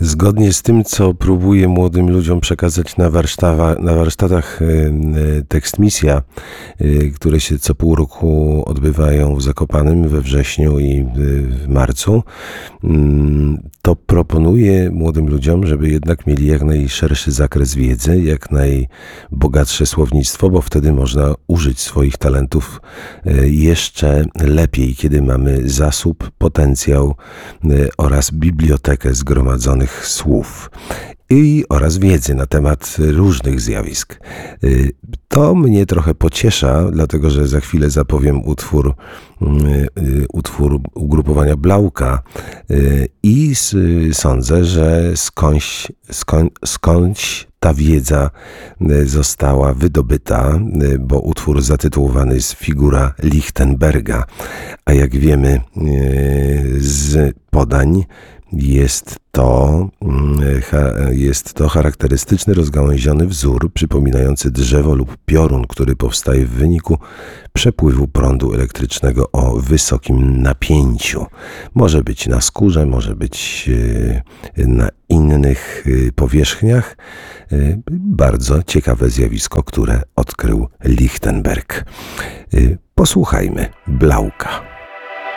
Zgodnie z tym, co próbuję młodym ludziom przekazać na warsztatach Tekstmisja, które się co pół roku odbywają w Zakopanem we wrześniu i w marcu, to proponuję młodym ludziom, żeby jednak mieli jak najszerszy zakres wiedzy, jak najbogatsze słownictwo, bo wtedy można użyć swoich talentów jeszcze lepiej, kiedy mamy zasób, potencjał oraz bibliotekę zgromadzonych słów oraz wiedzy na temat różnych zjawisk. To mnie trochę pociesza, dlatego że za chwilę zapowiem utwór ugrupowania Blauka i sądzę, że skądś ta wiedza została wydobyta, bo utwór zatytułowany jest Figura Lichtenberga, a jak wiemy z podań, jest to charakterystyczny rozgałęziony wzór przypominający drzewo lub piorun, który powstaje w wyniku przepływu prądu elektrycznego o wysokim napięciu. Może być na skórze, może być na innych powierzchniach. Bardzo ciekawe zjawisko, które odkrył Lichtenberg. Posłuchajmy Blauka.